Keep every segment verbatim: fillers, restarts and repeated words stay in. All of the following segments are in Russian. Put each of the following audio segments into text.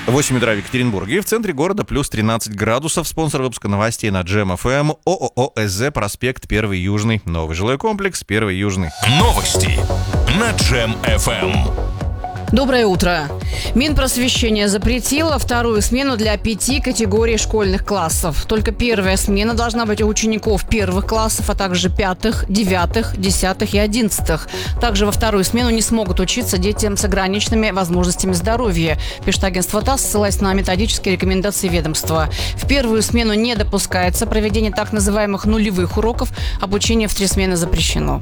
восемь утра в Екатеринбурге. В центре города плюс тринадцать градусов. Спонсор выпуска новостей на Джем эф эм. ООО СЗ, проспект Первый Южный. Новый жилой комплекс Первый Южный. Новости на Джем эф эм. Доброе утро. Минпросвещение запретило вторую смену для пяти категорий школьных классов. Только первая смена должна быть у учеников первых классов, а также пятых, девятых, десятых и одиннадцатых. Также во вторую смену не смогут учиться дети с ограниченными возможностями здоровья, пишет агентство ТАСС, ссылаясь на методические рекомендации ведомства. В первую смену не допускается проведение так называемых нулевых уроков, обучение в три смены запрещено.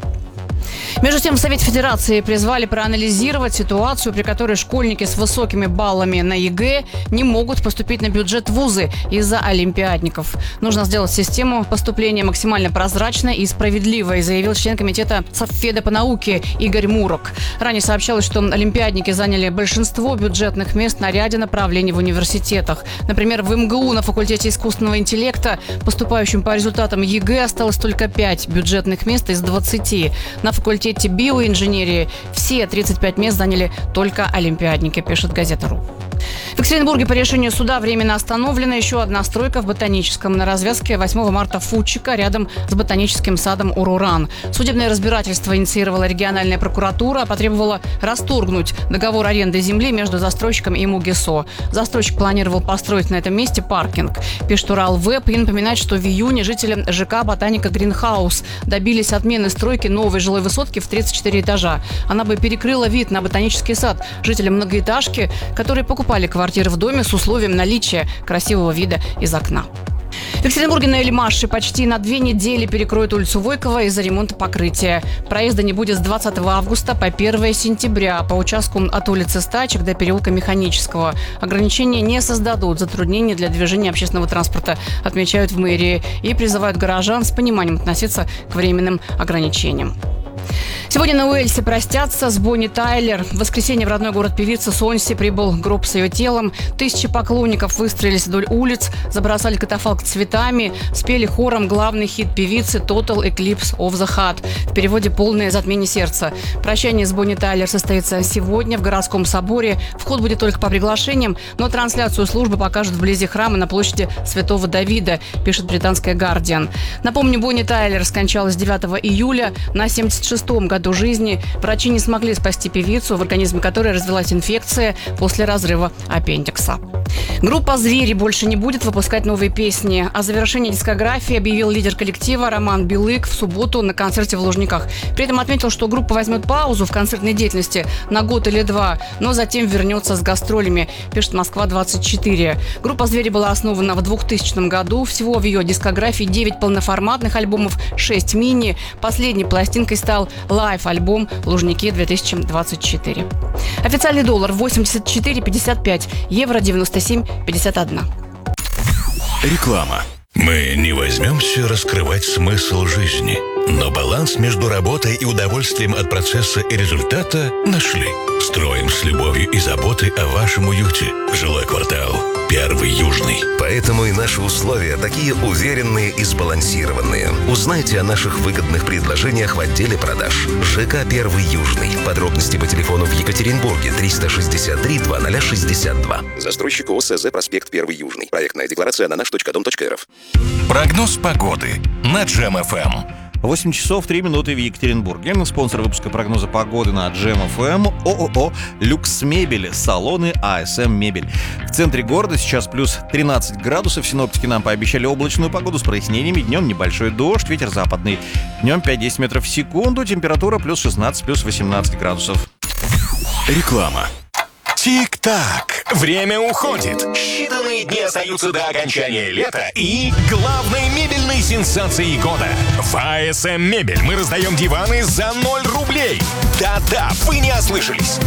Между тем, в Совете Федерации призвали проанализировать ситуацию, при которой школьники с высокими баллами на ЕГЭ не могут поступить на бюджет вузы из-за олимпиадников. Нужно сделать систему поступления максимально прозрачной и справедливой, заявил член комитета Совфеда по науке Игорь Мурок. Ранее сообщалось, что олимпиадники заняли большинство бюджетных мест на ряде направлений в университетах. Например, в эм гэ у на факультете искусственного интеллекта поступающим по результатам ЕГЭ осталось только пять бюджетных мест из двадцати. На факультете биоинженерии все тридцать пять мест заняли только олимпиадники, пишет газета РУ. В Екатеринбурге по решению суда временно остановлена еще одна стройка в Ботаническом на развязке восьмого марта Фудчика рядом с ботаническим садом Уруран. Судебное разбирательство инициировала региональная прокуратура, потребовала расторгнуть договор аренды земли между застройщиком и МУГИСО. Застройщик планировал построить на этом месте паркинг. Пишет Уралвеб и напоминает, что в июне жители ЖК «Ботаника Гринхаус» добились отмены стройки новой жилой высотки в тридцать четыре этажа. Она бы перекрыла вид на ботанический сад жителям многоэтажки, которые покупали квартиры в доме с условием наличия красивого вида из окна. В Екатеринбурге на Эльмаше почти на две недели перекроют улицу Войкова из-за ремонта покрытия. Проезда не будет с двадцатого августа по первое сентября по участку от улицы Стачек до переулка Механического. Ограничения не создадут затруднений для движения общественного транспорта, отмечают в мэрии, и призывают горожан с пониманием относиться к временным ограничениям. Сегодня на Уэльсе простятся с Бонни Тайлер. В воскресенье в родной город певицы Сонси прибыл гроб с ее телом. Тысячи поклонников выстроились вдоль улиц, забросали катафалк цветами, спели хором главный хит певицы «Total Eclipse of the Heart». В переводе «Полное затмение сердца». Прощание с Бонни Тайлер состоится сегодня в городском соборе. Вход будет только по приглашениям, но трансляцию службы покажут вблизи храма на площади Святого Давида, пишет британская «Гардиан». Напомню, Бонни Тайлер скончалась девятого июля на семьдесят шестом году жизни. Врачи не смогли спасти певицу, в организме которой развилась инфекция после разрыва аппендикса. Группа «Звери» больше не будет выпускать новые песни. О завершении дискографии объявил лидер коллектива Роман Белык в субботу на концерте в Лужниках. При этом отметил, что группа возьмет паузу в концертной деятельности на год или два, но затем вернется с гастролями, пишет Москва двадцать четыре. Группа «Звери» была основана в двухтысячном году. Всего в ее дискографии девять полноформатных альбомов, шесть мини. Последней пластинкой стал лайв-альбом «Лужники две тысячи двадцать четыре». Официальный доллар восемьдесят четыре пятьдесят пять, евро девяносто семь пятьдесят один. Реклама. Мы не возьмемся раскрывать смысл жизни, но баланс между работой и удовольствием от процесса и результата нашли. Строим с любовью и заботой о вашем уюте. Жилой квартал Первый Южный. Поэтому и наши условия такие уверенные и сбалансированные. Узнайте о наших выгодных предложениях в отделе продаж. ЖК Первый Южный. Подробности по телефону в Екатеринбурге триста шестьдесят три двадцать шестьдесят два. Застройщик ОСЗ проспект Первый Южный. Проектная декларация на наш точка дом точка эр эф. Прогноз погоды на Джем эф эм. восемь часов три минуты в Екатеринбурге. Спонсор выпуска прогноза погоды на Джем эф эм. ООО «Люкс Мебель». Салоны а эс эм Мебель. В центре города сейчас плюс тринадцать градусов. Синоптики нам пообещали облачную погоду с прояснениями. Днем небольшой дождь, ветер западный. Днем пять-десять метров в секунду. Температура плюс шестнадцать, плюс восемнадцать градусов. Реклама. Тик-так, время уходит. Считанные дни остаются до окончания лета и главной мебельной сенсации года. В а эс эм Мебель мы раздаем диваны за ноль рублей. Да-да, вы не ослышались.